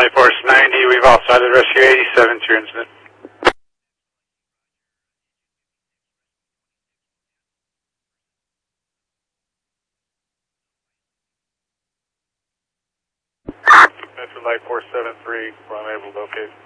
Light Force 90, we've also had the rescue 87 transmit. Metro Light Force 73, we're unable to locate.